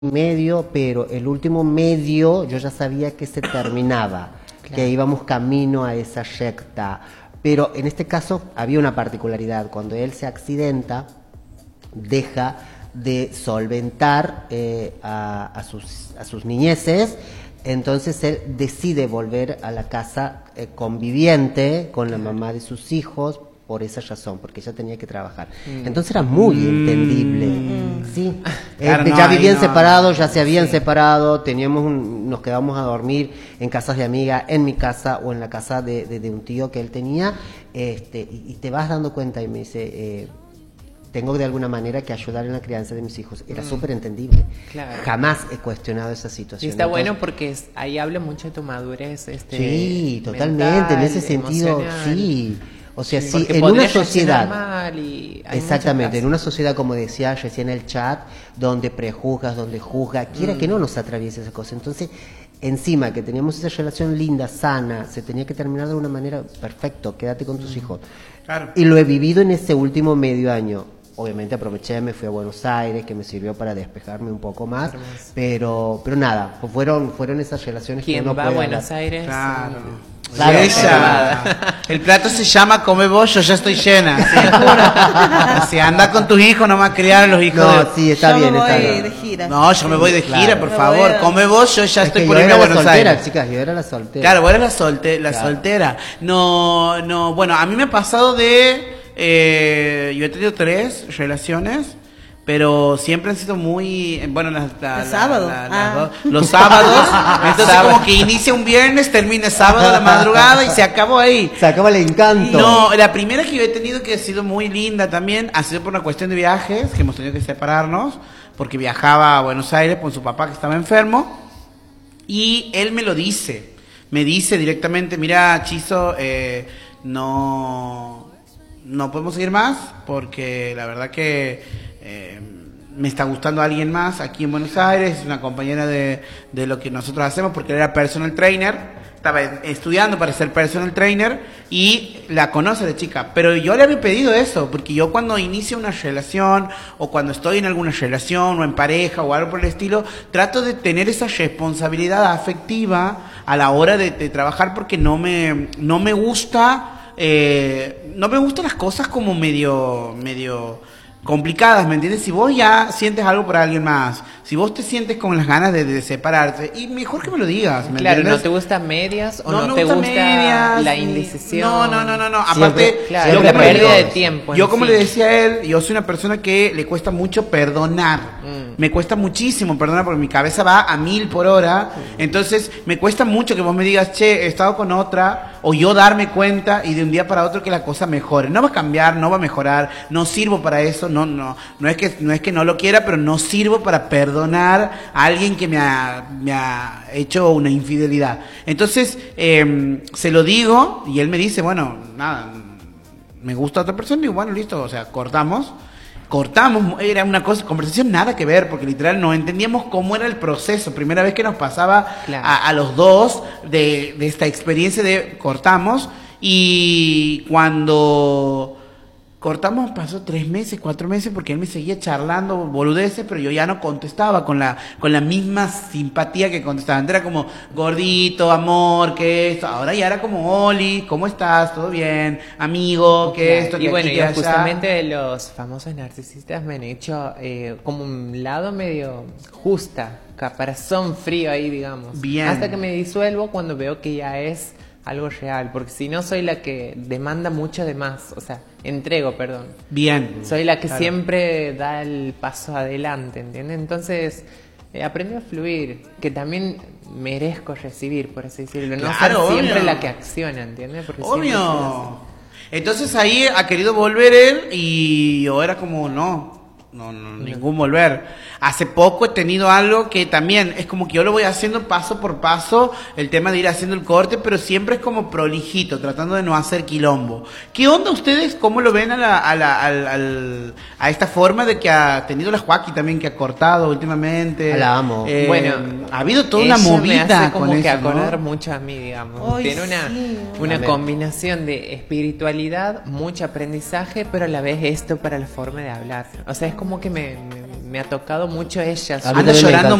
medio, pero el último medio yo ya sabía que se terminaba, que íbamos camino a esa recta. Pero en este caso había una particularidad: cuando él se accidenta, deja de solventar a sus niñeces. Entonces él decide volver a la casa conviviente con la mamá de sus hijos por esa razón, porque ella tenía que trabajar. Entonces era muy entendible. Sí. Claro, Ya vivían separados, ya se habían separado, nos quedábamos a dormir en casas de amigas, en mi casa o en la casa de un tío que él tenía, y te vas dando cuenta y me dice... tengo de alguna manera que ayudar en la crianza de mis hijos. Era súper entendible. Claro. Jamás he cuestionado esa situación. Y está bueno porque ahí habla mucho de tu madurez. Sí, totalmente, mental, en ese sentido, emocional. sí. O sea, sí, Porque en una podrías sociedad... reaccionar mal y hay Exactamente, en muchas una sociedad, como decía recién en el chat, donde prejuzgas, donde juzga, quiera que no nos atraviese esa cosa. Entonces, encima que teníamos esa relación linda, sana, se tenía que terminar de una manera, perfecto, quédate con tus hijos. Claro. Y lo he vivido en ese último medio año. Obviamente aproveché, me fui a Buenos Aires, que me sirvió para despejarme un poco más, pero nada, fueron esas relaciones que ¿Quién uno va a puede Buenos hablar. Aires? Claro. Claro, El plato se llama Come vos, yo ya estoy llena. Si anda con tus hijos, no más criar a los hijos. No, sí, está Yo bien, me está voy bien. de gira. No, yo me voy de gira, Claro. por Me favor. voy a- Come vos, yo ya Es estoy que por yo irme era a la Buenos soltera, Aires. chicas, yo era la soltera. Claro, vos eres la Claro. soltera. No, bueno, a mí me ha pasado yo he tenido 3 relaciones, pero siempre han sido muy, bueno, ¿El sábado? los sábados, entonces como que inicia un viernes, termina sábado a la madrugada y se acabó ahí. Se acaba el encanto. No, la primera que yo he tenido, que ha sido muy linda también, ha sido por una cuestión de viajes, que hemos tenido que separarnos, porque viajaba a Buenos Aires con su papá que estaba enfermo, y él me lo dice, me dice directamente: mira, Chizo, no podemos seguir más, porque la verdad que me está gustando alguien más aquí en Buenos Aires, es una compañera de lo que nosotros hacemos, porque él era personal trainer, estaba estudiando para ser personal trainer y la conoce de chica, pero yo le había pedido eso, porque yo cuando inicio una relación o cuando estoy en alguna relación o en pareja o algo por el estilo, trato de tener esa responsabilidad afectiva a la hora de trabajar, porque no me gusta, no me gustan las cosas como medio complicadas, ¿me entiendes? Si vos ya sientes algo por alguien más, si vos te sientes con las ganas de separarte, y mejor que me lo digas, ¿me Claro, entiendes? ¿no te gustan medias o no me te gustan gusta medias, la indecisión? No. Aparte, Siempre, claro, yo la como le pérdida digo- de tiempo en Yo como sí. le decía a él, yo soy una persona que le cuesta mucho perdonar. Me cuesta muchísimo perdonar porque mi cabeza va a 1000 por hora. Entonces, me cuesta mucho que vos me digas: che, he estado con otra, o yo darme cuenta y de un día para otro que la cosa mejore. No va a cambiar, no va a mejorar, no sirvo para eso, no es que no lo quiera, pero no sirvo para perdonar a alguien que me ha hecho una infidelidad. Entonces, se lo digo y él me dice: bueno, nada, me gusta otra persona, y bueno, listo, o sea, cortamos, era una conversación nada que ver, porque literal no entendíamos cómo era el proceso, primera vez que nos pasaba Claro. a los dos de esta experiencia de cortamos, y cuando cortamos pasó 3 meses, 4 meses, porque él me seguía charlando boludeces, pero yo ya no contestaba con la misma simpatía que contestaba. Antes era como: gordito, amor, que esto. Ahora ya era como: Oli, ¿cómo estás? ¿Todo bien? Amigo, que Claro, esto, y que bueno, aquí, y que allá. justamente los famosos narcisistas me han hecho como un lado medio justa, caparazón frío ahí, digamos. Bien. Hasta que me disuelvo cuando veo que ya es algo real, porque si no soy la que demanda mucho de más, o sea, entrego, perdón. Bien. Soy la que Claro. siempre da el paso adelante, ¿entiendes? Entonces, aprendí a fluir, que también merezco recibir, por así decirlo. No Claro, ser siempre obvio. la que acciona, ¿entiendes? Porque siempre soy Obvio. Entonces ahí ha querido volver él, y yo era como: no, ningún volver. Hace poco he tenido algo que también es como que yo lo voy haciendo paso por paso, el tema de ir haciendo el corte, pero siempre es como prolijito, tratando de no hacer quilombo. ¿Qué onda ustedes? ¿Cómo lo ven a esta así de que ha tenido la Joaquín también, que ha cortado últimamente? La amo. Bueno, ha habido toda una ella movida me hace como con que eso, ¿no? acordar mucho a mí, digamos. Ay, Tiene sí. una Amén. combinación de espiritualidad, mucho aprendizaje, pero a la vez esto para la forma de hablar. O sea, es como que me me ha tocado mucho ella. A mí Anda también me llorando